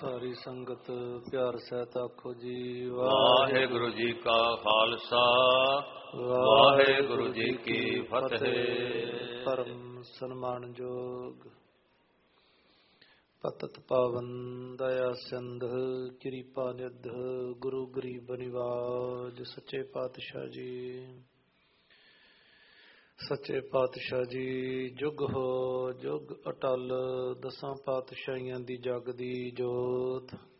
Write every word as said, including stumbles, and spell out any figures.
ਸਾਰੀ ਸੰਗਤ ਪਿਆਰ ਸਹਿਤ ਆਖੋ ਜੀ। ਵਾਹਿਗੁਰੂ ਜੀ ਕਾ ਖਾਲਸਾ ਵਾਹਿਗੁਰੂ ਜੀ ਕੀ ਫਤਿਹ। ਪਰਮ ਸਨਮਾਨਯੋਗ ਪਤਿਤ ਪਾਵਨ ਦਇਆ ਸਿੰਧ ਕਿਰਪਾ ਨਿਧ ਗੁਰੂ ਗਰੀਬ ਨਿਵਾਜ ਸੱਚੇ ਪਾਤਸ਼ਾਹ ਜੀ। ਸੱਚੇ ਪਾਤਸ਼ਾਹ ਜੀ ਜੁਗ ਹੋ ਜੁਗ ਅਟਲ ਦਸਾਂ ਪਾਤਸ਼ਾਹੀਆਂ ਦੀ ਜਗ ਦੀ ਜੋਤ।